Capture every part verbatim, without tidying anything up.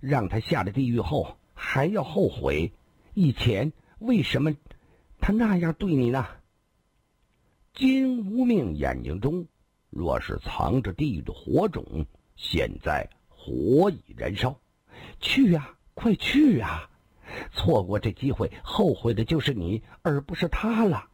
让他下了地狱后还要后悔，以前为什么他那样对你呢？金无命眼睛中若是藏着地狱的火种，现在火已燃烧。去呀、啊，快去呀、啊！错过这机会，后悔的就是你，而不是他了。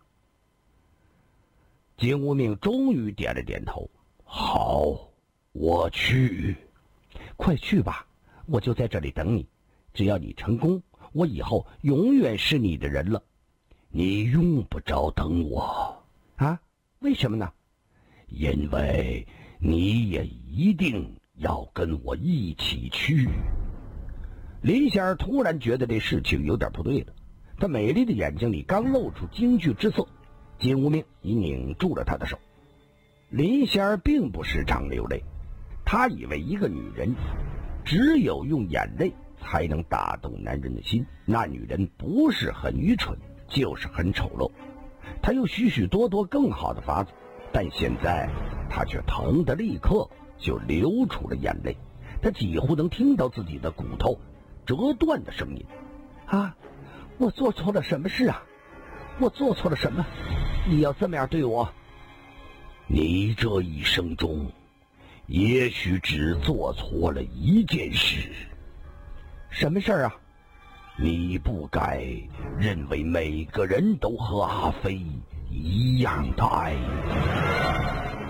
金无命终于点了点头。好，我去。快去吧，我就在这里等你。只要你成功，我以后永远是你的人了。你用不着等我啊？为什么呢？因为你也一定要跟我一起去。林仙儿突然觉得这事情有点不对了，她美丽的眼睛里刚露出惊惧之色。金无命已拧住了她的手。林仙儿并不时常流泪，她以为一个女人只有用眼泪才能打动男人的心，那女人不是很愚蠢，就是很丑陋。她有许许多多更好的法子，但现在她却疼得立刻就流出了眼泪。她几乎能听到自己的骨头折断的声音。啊，我做错了什么事啊？我做错了什么？你要这么样对我？你这一生中也许只做错了一件事。什么事儿啊？你不该认为每个人都和阿飞一样的爱你。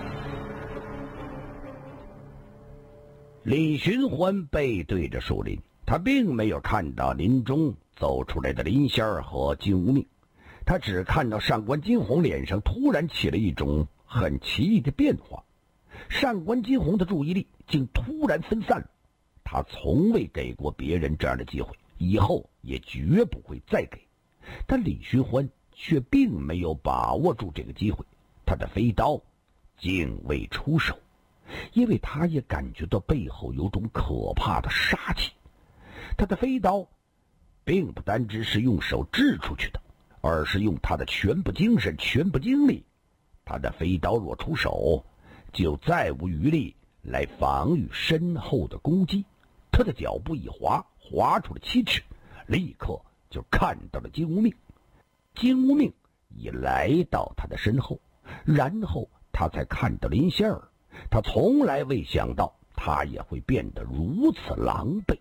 李寻欢背对着树林，他并没有看到林中走出来的林仙儿和金无命，他只看到上官金虹脸上突然起了一种很奇异的变化。上官金虹的注意力竟突然分散了，他从未给过别人这样的机会，以后也绝不会再给。但李寻欢却并没有把握住这个机会，他的飞刀竟未出手，因为他也感觉到背后有种可怕的杀气。他的飞刀并不单只是用手掷出去的，而是用他的全部精神、全部精力。他的飞刀若出手，就再无余力来防御身后的攻击。他的脚步一滑，滑出了七尺，立刻就看到了金无命。金无命已来到他的身后，然后他才看到林仙儿。他从来未想到他也会变得如此狼狈。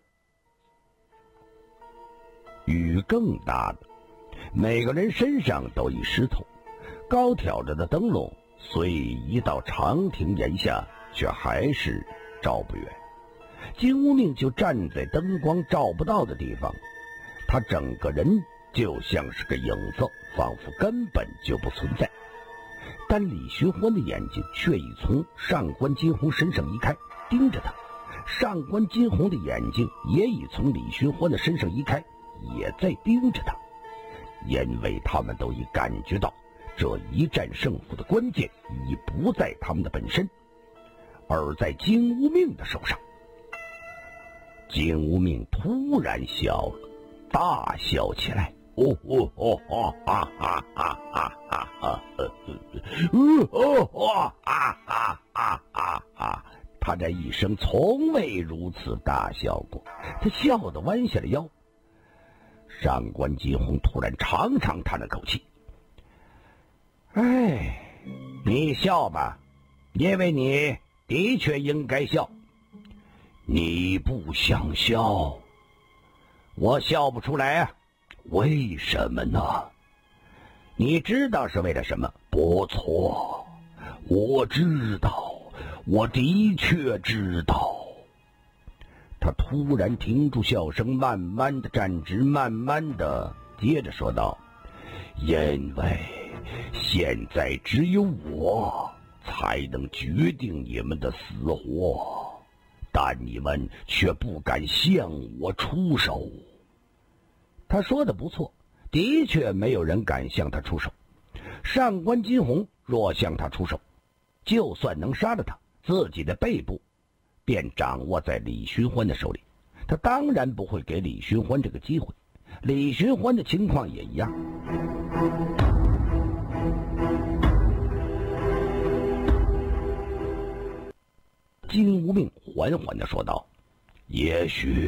雨更大了，每个人身上都已湿透，高挑着的灯笼虽移到长亭檐下，却还是照不远。金无命就站在灯光照不到的地方，他整个人就像是个影子，仿佛根本就不存在。但李寻欢的眼睛却已从上官金虹身上移开，盯着他。上官金虹的眼睛也已从李寻欢的身上移开，也在盯着他。因为他们都已感觉到这一战胜负的关键已不在他们的本身，而在金无命的手上。金无命突然笑了，大笑起来。哦哦哦哦啊啊啊啊啊啊！哦哦啊啊啊啊啊！他这一生从未如此大笑过，他笑得弯下了腰。上官金虹突然长长叹了口气：“哎，你笑吧，因为你的确应该笑。你不想笑，我笑不出来啊。为什么呢？你知道是为了什么？不错，我知道，我的确知道。”他突然停住笑声，慢慢的站直，慢慢的接着说道：“因为现在只有我才能决定你们的死活，但你们却不敢向我出手。”他说的不错，的确没有人敢向他出手。上官金虹若向他出手，就算能杀了他，自己的背部便掌握在李寻欢的手里。他当然不会给李寻欢这个机会。李寻欢的情况也一样。金无命缓缓地说道：“也许